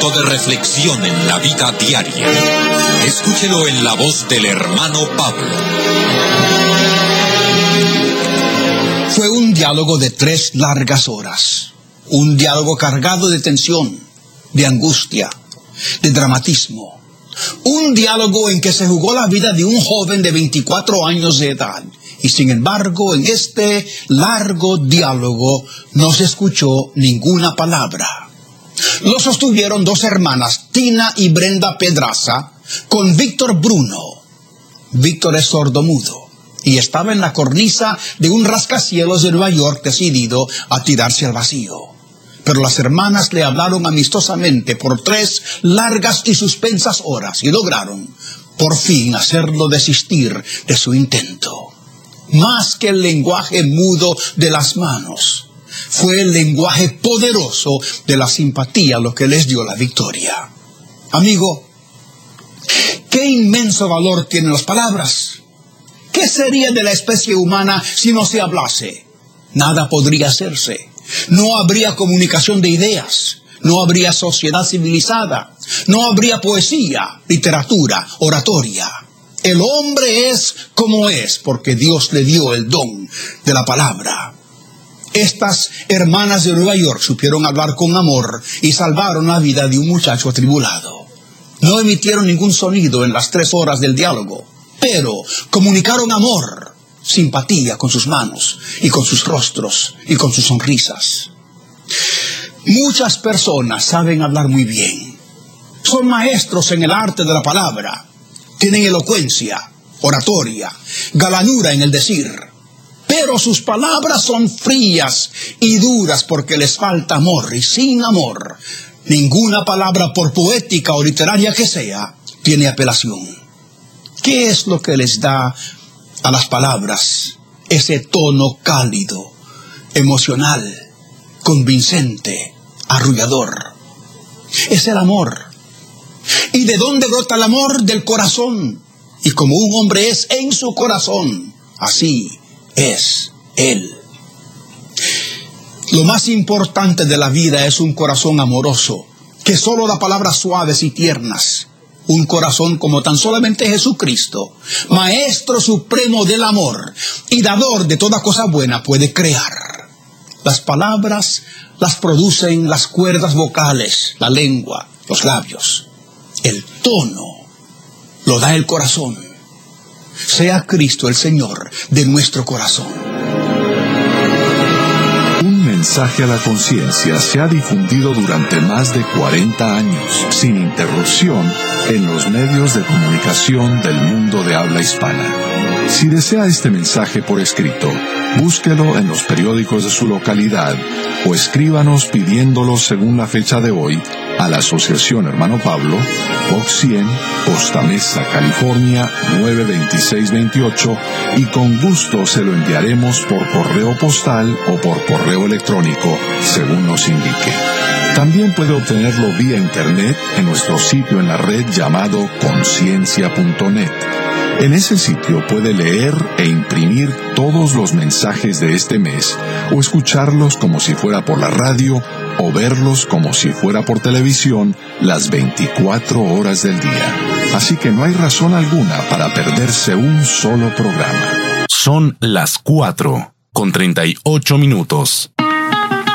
punto de reflexión en la vida diaria. Escúchelo en la voz del hermano Pablo. Fue un diálogo de 3 largas horas. Un diálogo cargado de tensión, de angustia, de dramatismo. Un diálogo en que se jugó la vida de un joven de 24 años de edad. Y sin embargo, en este largo diálogo no se escuchó ninguna palabra. Lo sostuvieron 2 hermanas, Tina y Brenda Pedraza, con Víctor Bruno. Víctor es sordomudo y estaba en la cornisa de un rascacielos de Nueva York decidido a tirarse al vacío. Pero las hermanas le hablaron amistosamente por 3 largas y suspensas horas y lograron, por fin, hacerlo desistir de su intento. Más que el lenguaje mudo de las manos, fue el lenguaje poderoso de la simpatía lo que les dio la victoria. Amigo, qué inmenso valor tienen las palabras. ¿Qué sería de la especie humana si no se hablase? Nada podría hacerse. No habría comunicación de ideas. No habría sociedad civilizada. No habría poesía, literatura, oratoria. El hombre es como es porque Dios le dio el don de la palabra. Estas hermanas de Nueva York supieron hablar con amor y salvaron la vida de un muchacho atribulado. No emitieron ningún sonido en las 3 horas del diálogo, pero comunicaron amor, simpatía con sus manos y con sus rostros y con sus sonrisas. Muchas personas saben hablar muy bien. Son maestros en el arte de la palabra. Tienen elocuencia, oratoria, galanura en el decir. Pero sus palabras son frías y duras porque les falta amor. Y sin amor, ninguna palabra, por poética o literaria que sea, tiene apelación. ¿Qué es lo que les da a las palabras ese tono cálido, emocional, convincente, arrullador? Es el amor. ¿Y de dónde brota el amor? Del corazón. Y como un hombre es en su corazón, así es él. Lo más importante de la vida es un corazón amoroso, que solo da palabras suaves y tiernas. Un corazón como tan solamente Jesucristo, Maestro supremo del amor y dador de toda cosa buena, puede crear. Las palabras las producen las cuerdas vocales, la lengua, los labios. El tono lo da el corazón. Sea Cristo el Señor de nuestro corazón. Un mensaje a la conciencia se ha difundido durante más de 40 años, sin interrupción, en los medios de comunicación del mundo de habla hispana. Si desea este mensaje por escrito, búsquelo en los periódicos de su localidad o escríbanos pidiéndolo según la fecha de hoy a la Asociación Hermano Pablo, Box 100, Costa Mesa, California, 92628, y con gusto se lo enviaremos por correo postal o por correo electrónico, según nos indique. También puede obtenerlo vía internet en nuestro sitio en la red llamado conciencia.net. En ese sitio puede leer e imprimir todos los mensajes de este mes, o escucharlos como si fuera por la radio, o verlos como si fuera por televisión las 24 horas del día. Así que no hay razón alguna para perderse un solo programa. Son las 4:38.